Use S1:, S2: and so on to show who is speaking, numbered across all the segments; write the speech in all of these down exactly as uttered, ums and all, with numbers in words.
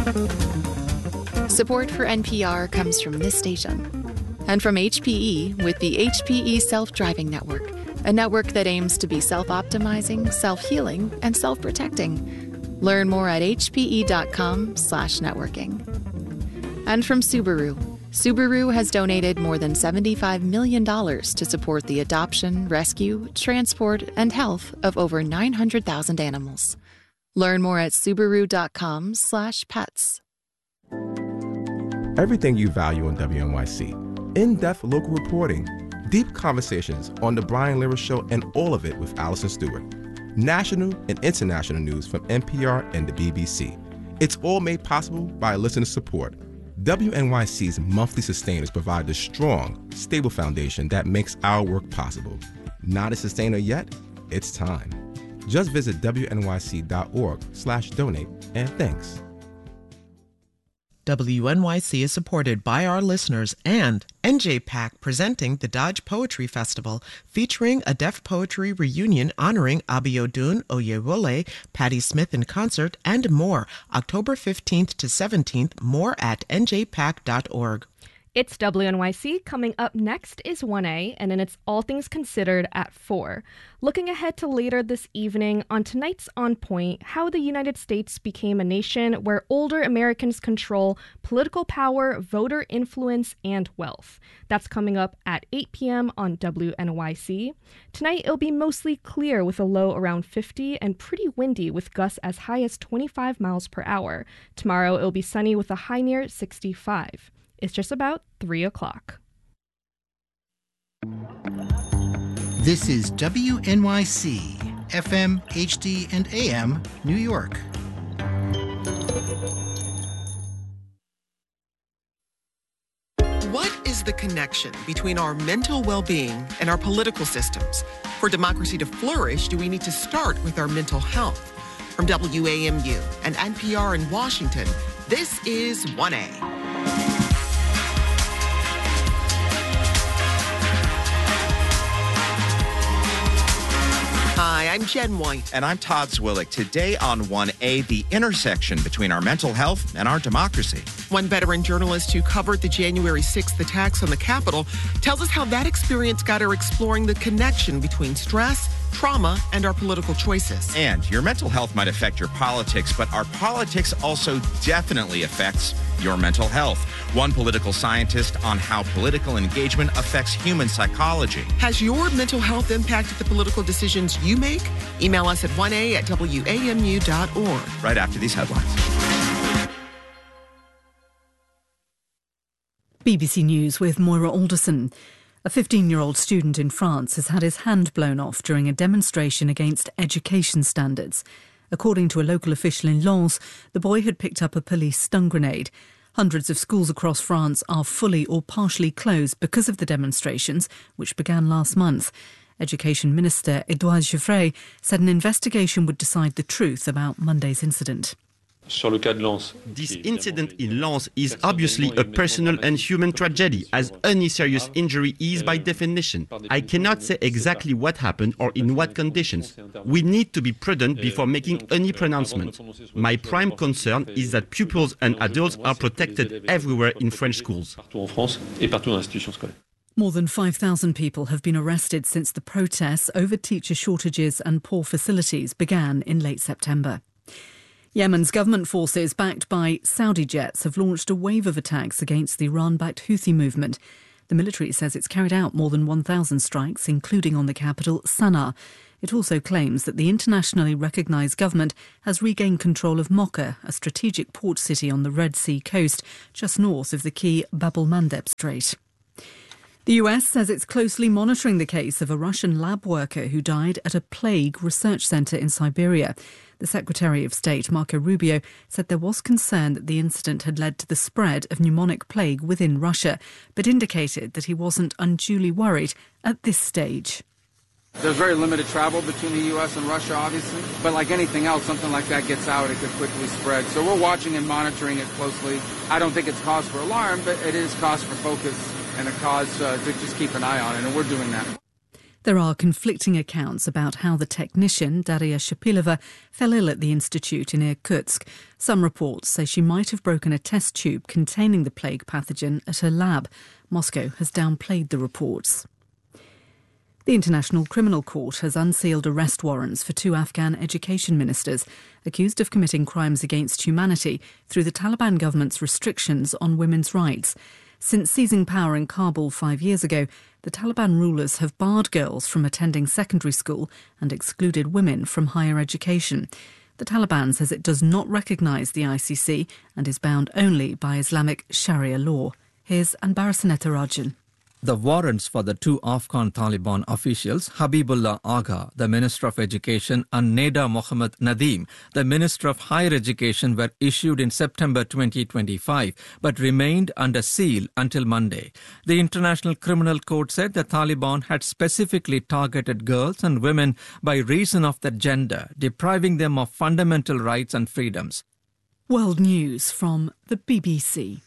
S1: Support for N P R comes from this station and from H P E with the H P E Self-Driving Network, a network that aims to be self-optimizing, self-healing, and self-protecting. Learn more at hpe.com slash networking. And from Subaru. Subaru has donated more than seventy-five million dollars to support the adoption, rescue, transport, and health of over nine hundred thousand animals. Learn more at subaru.com slash pets.
S2: Everything you value on W N Y C. In-depth local reporting, deep conversations on The Brian Lehrer Show, and all of it with Allison Stewart. National and international news from N P R and the B B C. It's all made possible by listener support. W N Y C's monthly sustainers provide the strong, stable foundation that makes our work possible. Not a sustainer yet? It's time. Just visit W N Y C dot org slash donate and thanks.
S3: W N Y C is supported by our listeners and N J PAC presenting the Dodge Poetry Festival, featuring a deaf poetry reunion honoring Abiodun Oyewole, Patti Smith in concert, and more. October fifteenth to seventeenth, more at N J pac dot org.
S4: It's W N Y C. Coming up next is one A, and then it's All Things Considered at four. Looking ahead to later this evening, on tonight's On Point, how the United States became a nation where older Americans control political power, voter influence, and wealth. That's coming up at eight p.m. on W N Y C. Tonight, it'll be mostly clear with a low around fifty and pretty windy with gusts as high as twenty-five miles per hour. Tomorrow, it'll be sunny with a high near sixty-five. It's just about three o'clock.
S5: This is W N Y C, F M, H D, and A M, New York.
S3: What is the connection between our mental well-being and our political systems? For democracy to flourish, do we need to start with our mental health? From W A M U and N P R in Washington, this is one A. Hi, I'm Jen White.
S6: And I'm Todd Zwillick. Today on one A, the intersection between our mental health and our democracy.
S3: One veteran journalist who covered the January sixth attacks on the Capitol tells us how that experience got her exploring the connection between stress, trauma, and our political choices.
S6: And your mental health might affect your politics, but our politics also definitely affects your mental health. One political scientist on how political engagement affects human psychology.
S3: Has your mental health impacted the political decisions you make? Email us at one A at W A M U dot org.
S6: Right after these headlines.
S7: B B C News with Moira Alderson. A fifteen-year-old student in France has had his hand blown off during a demonstration against education standards. According to a local official in Lens, the boy had picked up a police stun grenade. Hundreds of schools across France are fully or partially closed because of the demonstrations, which began last month. Education Minister Edouard Gevrey said an investigation would decide the truth about Monday's incident.
S8: This incident in Lens is obviously a personal and human tragedy, as any serious injury is by definition. I cannot say exactly what happened or in what conditions. We need to be prudent before making any pronouncement. My prime concern is that pupils and adults are protected everywhere in French schools.
S7: More than five thousand people have been arrested since the protests over teacher shortages and poor facilities began in late September. Yemen's government forces, backed by Saudi jets, have launched a wave of attacks against the Iran-backed Houthi movement. The military says it's carried out more than one thousand strikes, including on the capital, Sana'a. It also claims that the internationally recognised government has regained control of Mocha, a strategic port city on the Red Sea coast, just north of the key Bab el-Mandeb Strait. The U S says it's closely monitoring the case of a Russian lab worker who died at a plague research centre in Siberia. The Secretary of State, Marco Rubio, said there was concern that the incident had led to the spread of pneumonic plague within Russia, but indicated that he wasn't unduly worried at this stage.
S9: There's very limited travel between the U S and Russia, obviously. But like anything else, something like that gets out, it could quickly spread. So we're watching and monitoring it closely. I don't think it's cause for alarm, but it is cause for focus and a cause uh, to just keep an eye on it, and we're doing that.
S7: There are conflicting accounts about how the technician, Daria Shapilova, fell ill at the institute in Irkutsk. Some reports say she might have broken a test tube containing the plague pathogen at her lab. Moscow has downplayed the reports. The International Criminal Court has unsealed arrest warrants for two Afghan education ministers accused of committing crimes against humanity through the Taliban government's restrictions on women's rights. Since seizing power in Kabul five years ago, the Taliban rulers have barred girls from attending secondary school and excluded women from higher education. The Taliban says it does not recognise the I C C and is bound only by Islamic Sharia law. Here's Anbar Rajan.
S10: The warrants for the two Afghan Taliban officials, Habibullah Agha, the Minister of Education, and Neda Mohammad Nadeem, the Minister of Higher Education, were issued in September twenty twenty-five, but remained under seal until Monday. The International Criminal Court said the Taliban had specifically targeted girls and women by reason of their gender, depriving them of fundamental rights and freedoms.
S7: World News from the B B C.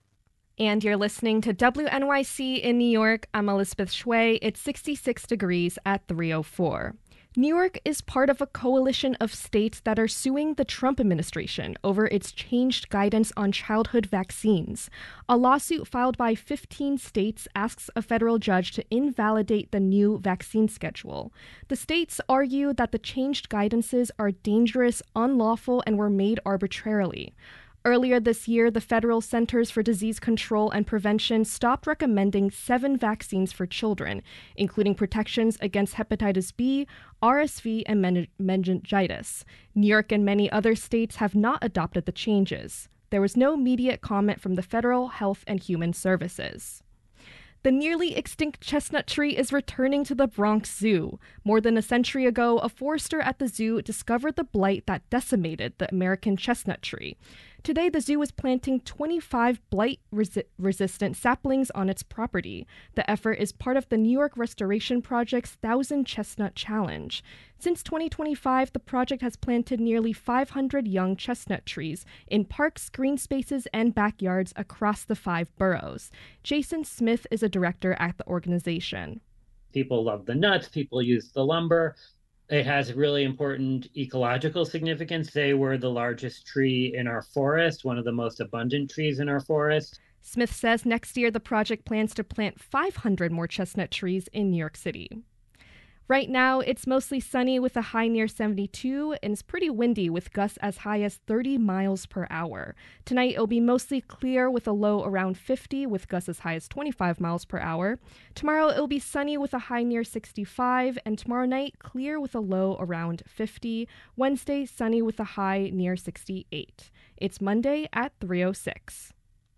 S4: And you're listening to W N Y C in New York. I'm Elizabeth Shui. It's sixty-six degrees at three oh four. New York is part of a coalition of states that are suing the Trump administration over its changed guidance on childhood vaccines. A lawsuit filed by fifteen states asks a federal judge to invalidate the new vaccine schedule. The states argue that the changed guidances are dangerous, unlawful, and were made arbitrarily. Earlier this year, the Federal Centers for Disease Control and Prevention stopped recommending seven vaccines for children, including protections against hepatitis B, R S V, and men- meningitis. New York and many other states have not adopted the changes. There was no immediate comment from the Federal Health and Human Services. The nearly extinct chestnut tree is returning to the Bronx Zoo. More than a century ago, a forester at the zoo discovered the blight that decimated the American chestnut tree. Today, the zoo is planting twenty-five blight-resistant saplings on its property. The effort is part of the New York Restoration Project's Thousand Chestnut Challenge. Since twenty twenty-five, the project has planted nearly five hundred young chestnut trees in parks, green spaces, and backyards across the five boroughs. Jason Smith is a director at the organization.
S11: People love the nuts, people use the lumber. It has really important ecological significance. They were the largest tree in our forest, one of the most abundant trees in our forest.
S4: Smith says next year the project plans to plant five hundred more chestnut trees in New York City. Right now, it's mostly sunny with a high near seventy-two, and it's pretty windy with gusts as high as thirty miles per hour. Tonight, it'll be mostly clear with a low around fifty, with gusts as high as twenty-five miles per hour. Tomorrow, it'll be sunny with a high near sixty-five, and tomorrow night, clear with a low around fifty. Wednesday, sunny with a high near sixty-eight. It's Monday at three oh six.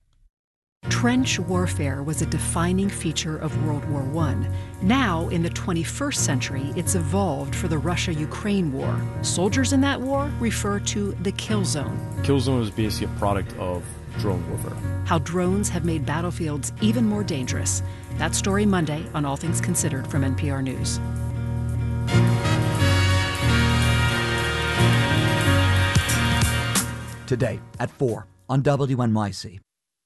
S12: Trench warfare was a defining feature of World War One. Now, in the twenty-first century, it's evolved for the Russia-Ukraine war. Soldiers in that war refer to the kill zone.
S13: Kill zone is basically a product of drone warfare.
S12: How drones have made battlefields even more dangerous. That story Monday on All Things Considered from N P R News.
S14: Today at four on W N Y C.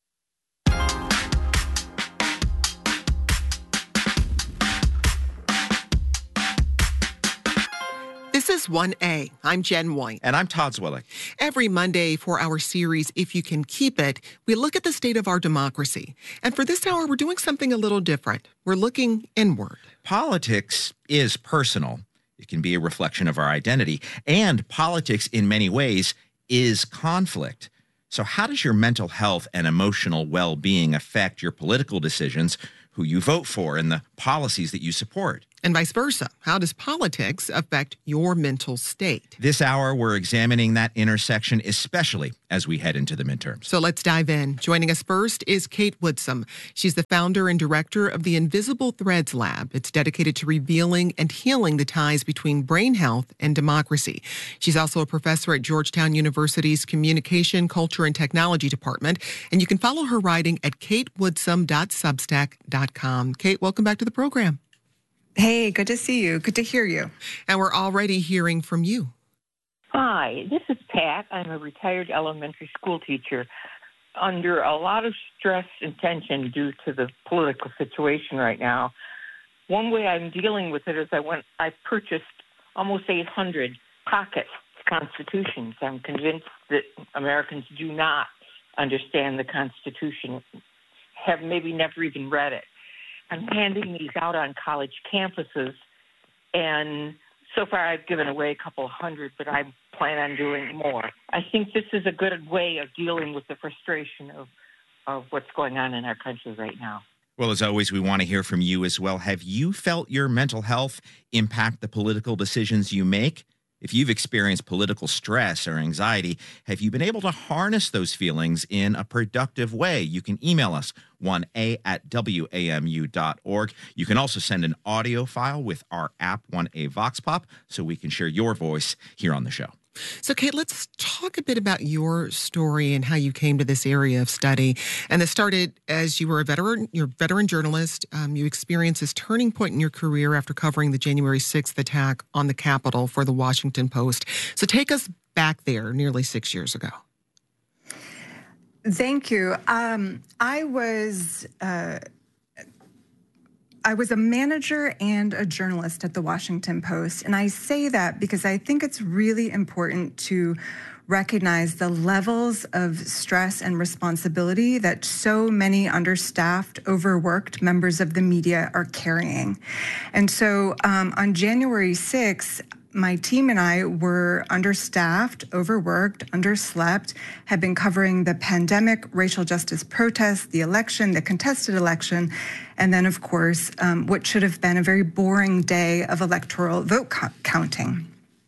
S3: This is one A. I'm Jen White.
S6: And I'm Todd Zwillig.
S3: Every Monday for our series, If You Can Keep It, we look at the state of our democracy. And for this hour, we're doing something a little different. We're looking inward.
S6: Politics is personal. It can be a reflection of our identity. And politics, in many ways, is conflict. So how does your mental health and emotional well-being affect your political decisions, who you vote for, and the policies that you support?
S3: And vice versa. How does politics affect your mental state?
S6: This hour, we're examining that intersection, especially as we head into the midterms.
S3: So let's dive in. Joining us first is Kate Woodsum. She's the founder and director of the Invisible Threads Lab. It's dedicated to revealing and healing the ties between brain health and democracy. She's also a professor at Georgetown University's Communication, Culture, and Technology Department. And you can follow her writing at kate woodsum dot substack dot com. Kate, welcome back to the program.
S15: Hey, good to see you. Good to hear you.
S3: And we're already hearing from you.
S16: Hi, this is Pat. I'm a retired elementary school teacher. Under a lot of stress and tension due to the political situation right now, one way I'm dealing with it is I went, I purchased almost eight hundred pocket constitutions. I'm convinced that Americans do not understand the Constitution, have maybe never even read it. I'm handing these out on college campuses, and so far I've given away a couple hundred, but I plan on doing more. I think this is a good way of dealing with the frustration of, of what's going on in our country right now.
S6: Well, as always, we want to hear from you as well. Have you felt your mental health impact the political decisions you make? If you've experienced political stress or anxiety, have you been able to harness those feelings in a productive way? You can email us, one A at W A M U dot org. You can also send an audio file with our app, one A Vox Pop, so we can share your voice here on the show.
S3: So, Kate, let's talk a bit about your story and how you came to this area of study. And this started as you were a veteran, you're a veteran journalist. Um, you experienced this turning point in your career after covering the January sixth attack on the Capitol for the Washington Post. So take us back there nearly six years ago.
S15: Thank you. Um, I was... Uh, I was a manager and a journalist at the Washington Post, and I say that because I think it's really important to recognize the levels of stress and responsibility that so many understaffed, overworked members of the media are carrying. And so um, on January sixth, my team and I were understaffed, overworked, underslept, had been covering the pandemic, racial justice protests, the election, the contested election, and then, of course, um, what should have been a very boring day of electoral vote co- counting.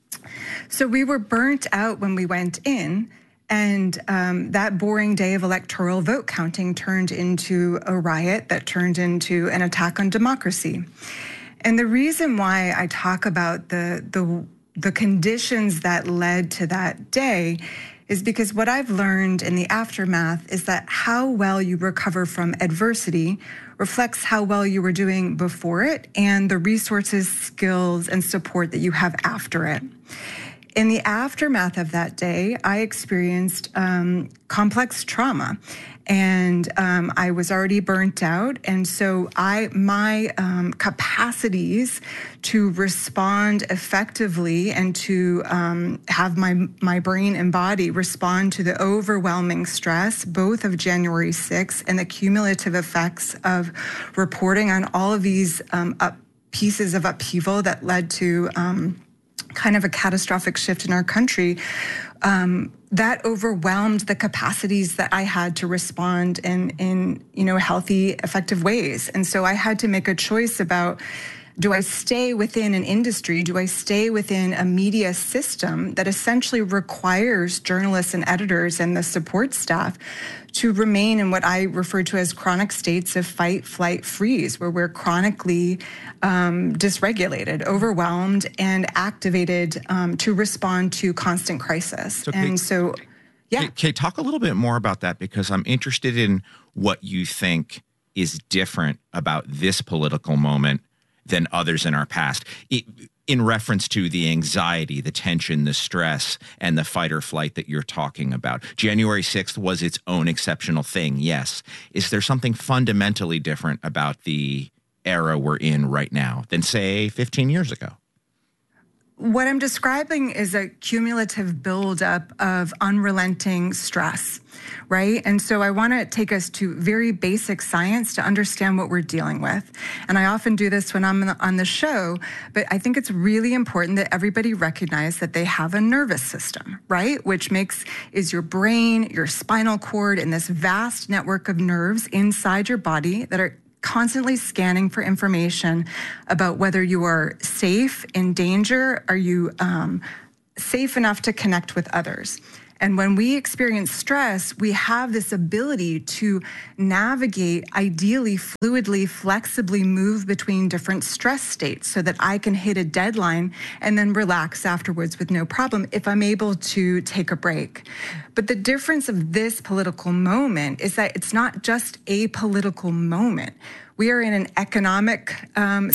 S15: So we were burnt out when we went in, and um, that boring day of electoral vote counting turned into a riot that turned into an attack on democracy. And the reason why I talk about the, the the conditions that led to that day is because what I've learned in the aftermath is that how well you recover from adversity reflects how well you were doing before it and the resources, skills, and support that you have after it. In the aftermath of that day, I experienced um, complex trauma. And um, I was already burnt out, and so I my um, capacities to respond effectively and to um, have my my brain and body respond to the overwhelming stress, both of January sixth and the cumulative effects of reporting on all of these um, up pieces of upheaval that led to um, kind of a catastrophic shift in our country. Um, that overwhelmed the capacities that I had to respond in, in, you know, healthy, effective ways. And so I had to make a choice about, do I stay within an industry? Do I stay within a media system that essentially requires journalists and editors and the support staff to remain in what I refer to as chronic states of fight, flight, freeze, where we're chronically um, dysregulated, overwhelmed, and activated um, to respond to constant crisis.
S6: So,
S15: and
S6: Kate,
S15: so, yeah.
S6: Kate, Kate, talk a little bit more about that, because I'm interested in what you think is different about this political moment than others in our past, it, in reference to the anxiety, the tension, the stress, and the fight or flight that you're talking about. January sixth was its own exceptional thing, yes. Is there something fundamentally different about the era we're in right now than, say, fifteen years ago?
S15: What I'm describing is a cumulative buildup of unrelenting stress, right? And so I want to take us to very basic science to understand what we're dealing with. And I often do this when I'm on the show, but I think it's really important that everybody recognize that they have a nervous system, right? Which makes, is your brain, your spinal cord, and this vast network of nerves inside your body that are constantly scanning for information about whether you are safe, in danger, are you um, safe enough to connect with others. And when we experience stress, we have this ability to navigate, ideally, fluidly, flexibly move between different stress states so that I can hit a deadline and then relax afterwards with no problem if I'm able to take a break. But the difference of this political moment is that it's not just a political moment. We are in an economic um,